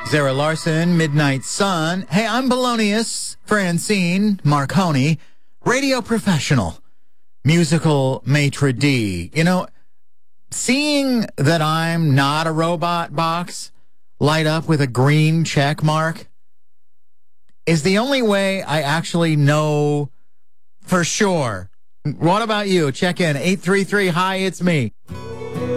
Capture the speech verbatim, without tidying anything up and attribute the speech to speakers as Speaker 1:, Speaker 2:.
Speaker 1: Zara Larson, Midnight Sun. Hey, I'm Polonius Francine Marconi, radio professional, musical maitre d'. You know, seeing that I'm not a robot box light up with a green check mark is the only way I actually know for sure. What about you? Check in. eight three three, hi, it's me.